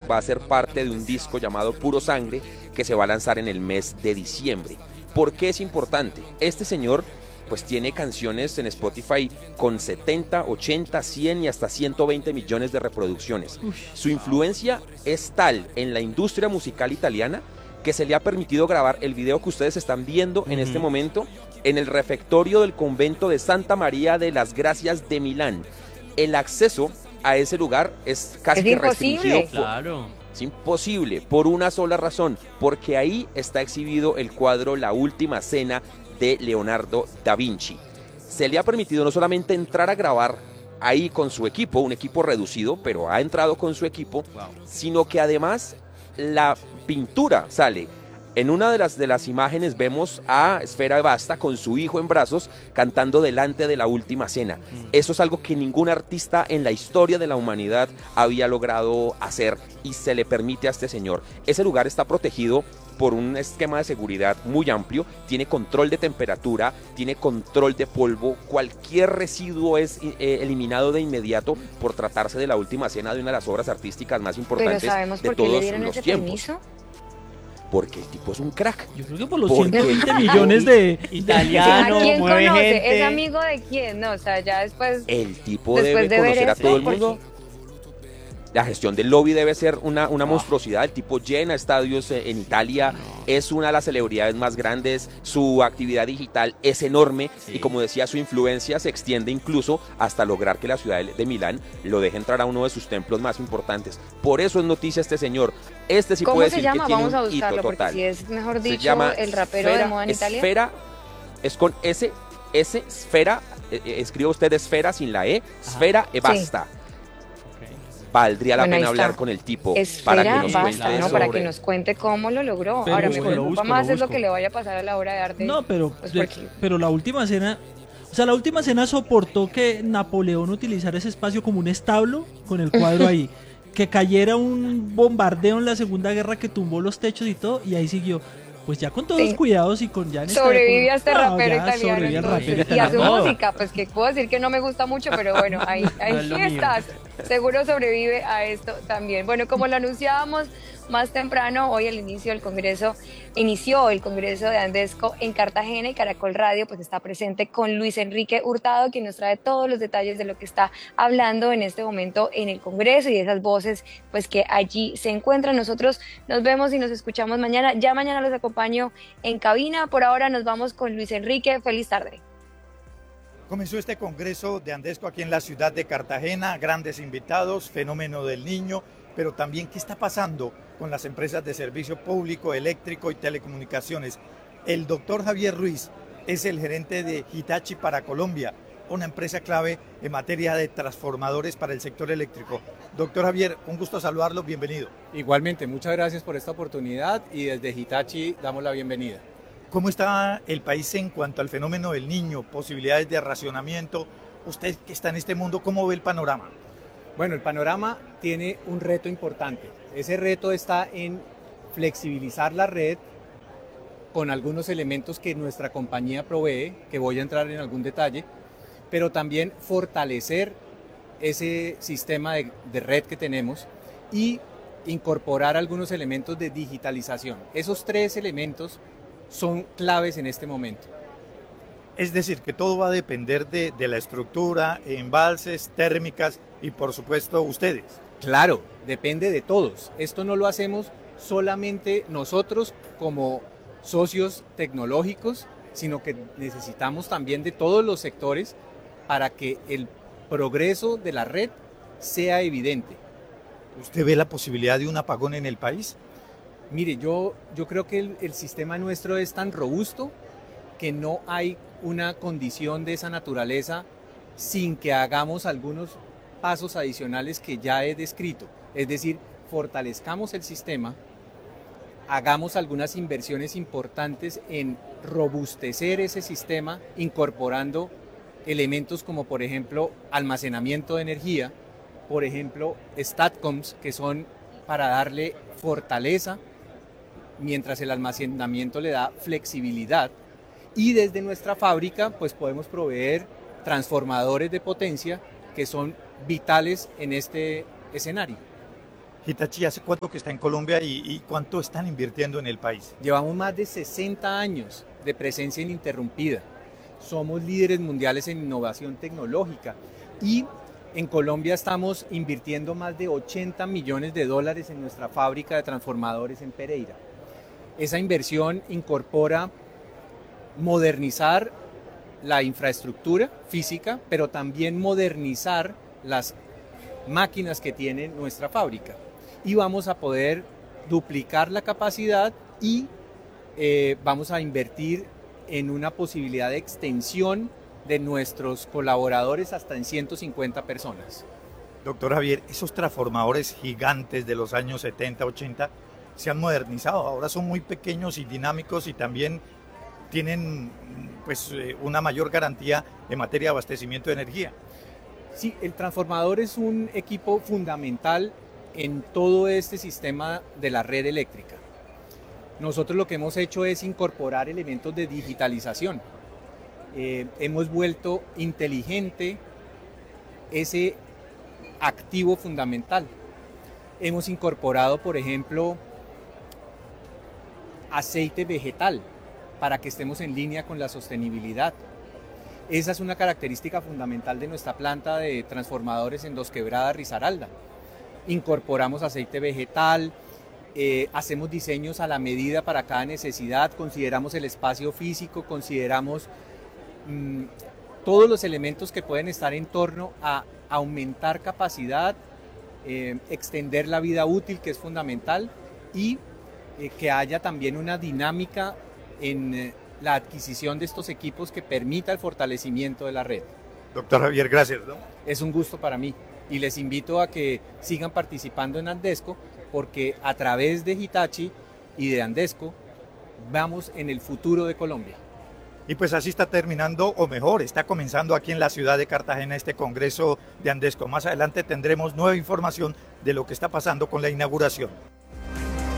va a ser parte de un disco llamado Puro Sangre que se va a lanzar en el mes de diciembre. ¿Por qué es importante? Este señor pues tiene canciones en Spotify con 70, 80, 100 y hasta 120 millones de reproducciones. Su influencia es tal en la industria musical italiana que se le ha permitido grabar el video que ustedes están viendo en este momento en el refectorio del convento de Santa María de las Gracias de Milán. El acceso a ese lugar es casi que restringido. Claro. Es imposible por una sola razón, porque ahí está exhibido el cuadro La Última Cena de Leonardo da Vinci. Se le ha permitido no solamente entrar a grabar ahí con su equipo, un equipo reducido, pero ha entrado con su equipo, sino que además la pintura sale. En una de las imágenes vemos a Sfera Ebbasta con su hijo en brazos cantando delante de La Última Cena. Eso es algo que ningún artista en la historia de la humanidad había logrado hacer y se le permite a este señor. Ese lugar está protegido por un esquema de seguridad muy amplio, tiene control de temperatura, tiene control de polvo, cualquier residuo es eliminado de inmediato por tratarse de La Última Cena, de una de las obras artísticas más importantes de todos los tiempos. Permiso? Porque el tipo es un crack. Yo creo que por los 120 millones de italianos, ¿A quién mueve conoce? gente. ¿Es amigo de quién? No, o sea, ya después... El tipo Después debe de ver conocer a esto, todo el porque- mundo. La gestión del lobby debe ser una monstruosidad. El tipo llena estadios en Italia, es una de las celebridades más grandes, su actividad digital es enorme y como decía, su influencia se extiende incluso hasta lograr que la ciudad de Milán lo deje entrar a uno de sus templos más importantes. Por eso es noticia este señor. Este sí ¿Cómo puede se decir llama? que tiene Vamos a un hito buscarlo, porque total. si es, mejor Se dicho, llama el rapero de moda en Italia. Esfera, es con Esfera, escribe usted Esfera sin la E, Sfera Ebbasta. Valdría la Bueno, pena ahí está. hablar con el tipo Esfera, para que nos basta, cuente ¿no? Para sobre- que nos cuente cómo lo logró. Pero Ahora busco, me lo preocupa busco, más lo es lo busco. que le vaya a pasar a la obra de arte. No, pero, Pues porque- pero la última cena, o sea, la última cena soportó que Napoleón utilizara ese espacio como un establo con el cuadro ahí, que cayera un bombardeo en la Segunda Guerra que tumbó los techos y todo, y ahí siguió. Pues ya con todos los Sí. cuidados y con ya en esta Sobrevive época- a este No, rapero ya italiano. sobrevive al Entonces, rapero y a su italiano. música, pues que puedo decir que no me gusta mucho, pero bueno, ahí No es lo mío. estás. Seguro sobrevive a esto también. Bueno, como lo anunciábamos más temprano, hoy inició el Congreso de Andesco en Cartagena y Caracol Radio pues está presente con Luis Enrique Hurtado, quien nos trae todos los detalles de lo que está hablando en este momento en el Congreso y de esas voces pues que allí se encuentran. Nosotros nos vemos y nos escuchamos mañana. Ya mañana los acompaño en cabina. Por ahora nos vamos con Luis Enrique. Feliz tarde. Comenzó este congreso de Andesco aquí en la ciudad de Cartagena, grandes invitados, fenómeno del niño, pero también qué está pasando con las empresas de servicio público, eléctrico y telecomunicaciones. El doctor Javier Ruiz es el gerente de Hitachi para Colombia, una empresa clave en materia de transformadores para el sector eléctrico. Doctor Javier, un gusto saludarlo, bienvenido. Igualmente, muchas gracias por esta oportunidad y desde Hitachi damos la bienvenida. ¿Cómo está el país en cuanto al fenómeno del niño, posibilidades de racionamiento? Usted que está en este mundo, ¿cómo ve el panorama? Bueno, el panorama tiene un reto importante. Ese reto está en flexibilizar la red con algunos elementos que nuestra compañía provee, que voy a entrar en algún detalle, pero también fortalecer ese sistema de red que tenemos y incorporar algunos elementos de digitalización. Esos tres elementos son claves en este momento. Es decir, que todo va a depender de la estructura, embalses, térmicas y por supuesto ustedes. Claro, depende de todos. Esto no lo hacemos solamente nosotros como socios tecnológicos, sino que necesitamos también de todos los sectores para que el progreso de la red sea evidente. ¿Usted ve la posibilidad de un apagón en el país? Mire, yo creo que el sistema nuestro es tan robusto que no hay una condición de esa naturaleza sin que hagamos algunos pasos adicionales que ya he descrito. Es decir, fortalezcamos el sistema, hagamos algunas inversiones importantes en robustecer ese sistema, incorporando elementos como por ejemplo almacenamiento de energía, por ejemplo STATCOMs, que son para darle fortaleza mientras el almacenamiento le da flexibilidad, y desde nuestra fábrica pues podemos proveer transformadores de potencia que son vitales en este escenario. Hitachi, ¿hace cuánto que está en Colombia y cuánto están invirtiendo en el país? Llevamos más de 60 años de presencia ininterrumpida. Somos líderes mundiales en innovación tecnológica y en Colombia estamos invirtiendo más de 80 millones de dólares en nuestra fábrica de transformadores en Pereira. Esa inversión incorpora modernizar la infraestructura física, pero también modernizar las máquinas que tiene nuestra fábrica. Y vamos a poder duplicar la capacidad y vamos a invertir en una posibilidad de extensión de nuestros colaboradores hasta en 150 personas. Doctor Javier, esos transformadores gigantes de los años 70, 80 se han modernizado, ahora son muy pequeños y dinámicos y también tienen pues, una mayor garantía en materia de abastecimiento de energía. Sí, el transformador es un equipo fundamental en todo este sistema de la red eléctrica. Nosotros lo que hemos hecho es incorporar elementos de digitalización. Hemos vuelto inteligente ese activo fundamental. Hemos incorporado, por ejemplo, aceite vegetal para que estemos en línea con la sostenibilidad. Esa es una característica fundamental de nuestra planta de transformadores en Dos Quebradas, Risaralda. Incorporamos aceite vegetal, hacemos diseños a la medida para cada necesidad, consideramos el espacio físico, consideramos todos los elementos que pueden estar en torno a aumentar capacidad, extender la vida útil, que es fundamental, y que haya también una dinámica en la adquisición de estos equipos que permita el fortalecimiento de la red. Doctor Javier, gracias, ¿no? Es un gusto para mí y les invito a que sigan participando en Andesco porque a través de Hitachi y de Andesco vamos en el futuro de Colombia. Y pues así está terminando, o mejor, está comenzando aquí en la ciudad de Cartagena este congreso de Andesco. Más adelante tendremos nueva información de lo que está pasando con la inauguración.